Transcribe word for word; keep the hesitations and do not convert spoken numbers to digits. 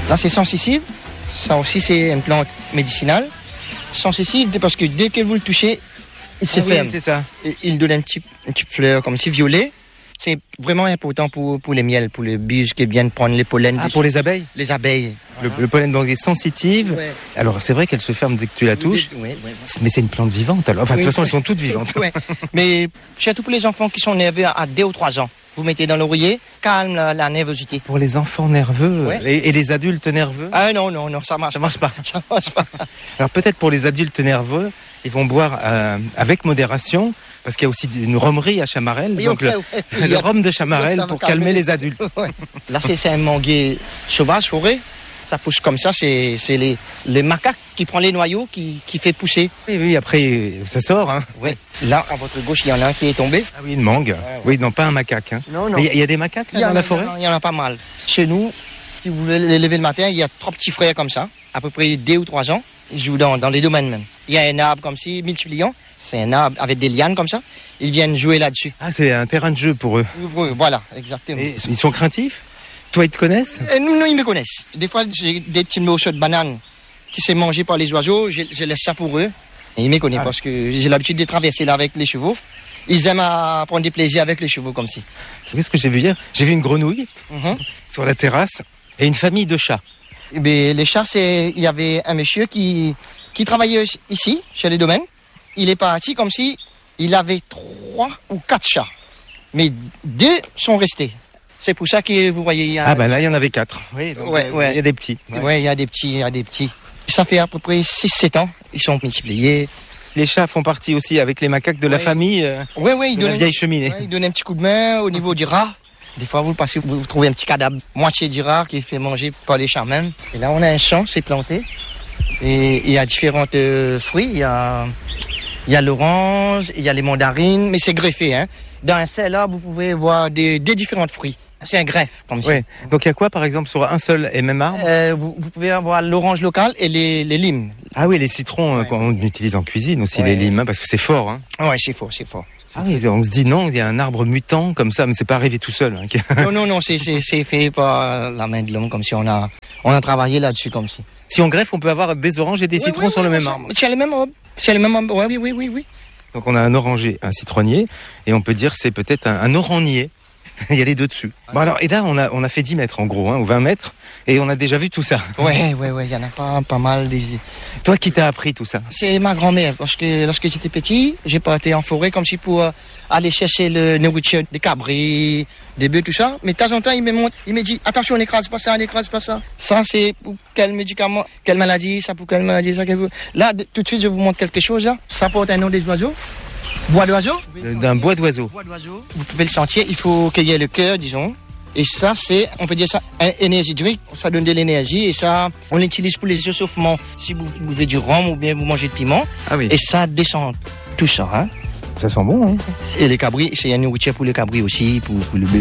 Là, c'est sensitive. Ça aussi, c'est une plante médicinale. Sensitive parce que dès que vous le touchez, il se ah ferme. Oui, c'est ça. Et il donne un petit, une petite fleur comme si violet. C'est vraiment important pour, pour les miels, pour les buses qui viennent prendre les pollens. Ah, pour les abeilles. Les abeilles. Le, le pollen donc est sensitive. Ouais. Alors c'est vrai qu'elle se ferme dès que tu la touches. Oui, oui, oui. Mais c'est une plante vivante alors. Enfin, de Oui. toute façon, elles sont toutes vivantes. Ouais. Mais surtout pour les enfants qui sont nerveux à deux ou trois ans. Vous mettez dans l'oreiller, calme la, la nervosité. Pour les enfants nerveux Ouais. et, et les adultes nerveux. Ah non, non, non, ça marche Ça marche pas. Ça marche pas. Alors peut-être pour les adultes nerveux, ils vont boire euh, avec modération, parce qu'il y a aussi une rhomerie à Chamarel, Oui, donc ok, le, ouais. le rhum de Chamarel Ça va pour calmer calmer les- les adultes. Ouais. Là, c'est c'est un manguier sauvage, forêt. Ça pousse comme ça, c'est c'est les, les macaques qui prennent les noyaux, qui, qui fait pousser. Oui, oui, après ça sort. Hein. Ouais. Là, à votre gauche, il y en a un qui est tombé. Ah oui, une mangue. ouais. Oui, non, pas un macaque. Hein. Non, Mais Il y, a- il y a des macaques là, Il y en dans a- la forêt. Il y en a pas mal. Chez nous, si vous voulez les lever le matin, il y a trois petits frères comme ça, à peu près deux ou trois ans. Ils jouent dans, dans les domaines même. Il y a un arbre comme ci, multipliant. C'est un arbre avec des lianes comme ça. Ils viennent jouer là-dessus. Ah, c'est un terrain de jeu pour eux. Oui, voilà, exactement. Et ils sont craintifs. Toi, ils te connaissent. Et nous, nous, ils me connaissent. Des fois, j'ai des petits morceaux de banane qui sont mangés par les oiseaux. Je, je laisse ça pour eux. Et ils me connaissent Ah. parce que j'ai l'habitude de traverser là avec les chevaux. Ils aiment à prendre des plaisirs avec les chevaux comme ci. Qu'est-ce que j'ai vu hier? J'ai vu une grenouille Mhm. sur la terrasse et une famille de chats. Eh bien, les chats, c'est, il y avait un monsieur qui, qui travaillait ici, chez les domaines. Il est parti comme si il avait trois ou quatre chats. Mais deux sont restés. C'est pour ça que vous voyez, il y a, Ah ben là, il y en avait quatre. Oui, donc, Ouais, euh, ouais. il y a des petits. ouais, il y a des petits, il y a des petits. Ça fait à peu près six sept ans. Ils sont multipliés. Les chats font partie aussi avec les macaques de la Ouais. famille euh, Ouais, ouais, ils de la donnent, vieille cheminée. ouais, ils donnent un petit coup de main au niveau du rat. Des fois, vous passez, vous trouvez un petit cadavre, moitié du rat qui est fait manger par les chats même. Et là, on a un champ, c'est planté. Et il y a différents euh, fruits. Il y a, il y a l'orange, il y a les mandarines, mais c'est greffé, hein. Dans un seul arbre, vous pouvez voir des, des différents fruits. C'est un greffe, comme ça. Ouais. Donc il y a quoi par exemple sur un seul et même arbre? Euh, vous, vous pouvez avoir l'orange local et les, les limes. Ah oui, les citrons euh, Ouais. qu'on utilise en cuisine aussi, Ouais. les limes, hein, parce que c'est fort. Hein. Ouais, c'est fort, c'est fort. Ah oui, on se dit non, il y a un arbre mutant comme ça, mais c'est pas arrivé tout seul. Hein. Non, non, non, c'est, c'est, c'est fait par la main de l'homme, comme si on a, on a travaillé là-dessus, comme si. Si on greffe, on peut avoir des oranges et des Oui, citrons oui, sur oui, le même ça- arbre. C'est les mêmes arbres. C'est les mêmes arbres. Ouais, oui, oui, oui, oui. Donc on a un oranger, un citronnier, et on peut dire c'est peut-être un, un orannier. Il y a les deux dessus. Bon alors, et là on a, on a fait dix mètres en gros, hein, ou vingt mètres, et on a déjà vu tout ça. Ouais, ouais, ouais, il y en a pas, pas mal. Des... Toi qui t'as appris tout ça? C'est ma grand-mère, parce que lorsque j'étais petit, j'ai parti en forêt comme si pour euh, aller chercher le nourriture des cabris, des bœufs, tout ça. Mais de temps en temps, il me montre, il me dit, attention, n'écrase pas ça, n'écrase pas ça. Ça, c'est pour quel médicament, quelle maladie, ça pour quelle maladie, ça, quelle... Là, de- tout de suite, je vous montre quelque chose, là. Ça porte un nom des oiseaux. Bois d'oiseau. Euh, D'un bois d'oiseau. Bois d'oiseau. Vous pouvez le sentir, il faut qu'il y ait le cœur, disons. Et ça, c'est, on peut dire ça, un énergie drink, ça donne de l'énergie et ça, on l'utilise pour les échauffements. Si vous buvez du rhum ou bien vous mangez de piment, Ah oui, et ça descend tout ça. Hein. ça sent bon. Hein. Et les cabris, c'est une nourriture pour les cabris aussi, pour, pour le bébé.